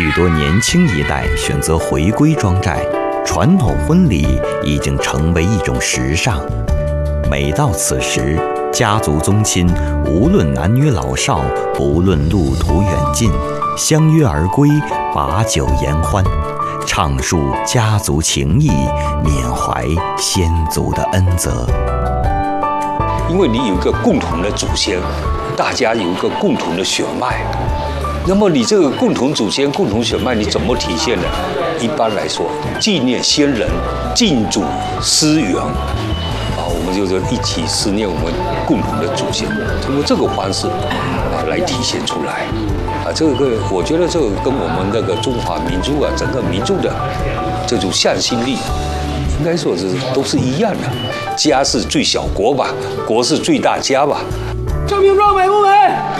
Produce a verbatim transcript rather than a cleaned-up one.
许多年轻一代选择回归庄寨，传统婚礼已经成为一种时尚。每到此时，家族宗亲无论男女老少，不论路途远近，相约而归，把酒言欢，畅述家族情谊，缅怀先祖的恩泽。 因为你有一个共同的祖先，大家有一个共同的血脉，那么你这个共同祖先、共同血脉，你怎么体现呢？一般来说，纪念先人，敬祖思源。我们就是一起思念我们共同的祖先，通过这个方式啊来体现出来啊，这个我觉得这个跟我们那个中华民族啊，整个民族的这种向心力，应该说是都是一样的。家是最小国吧，国是最大家吧。 这瓶装美不美？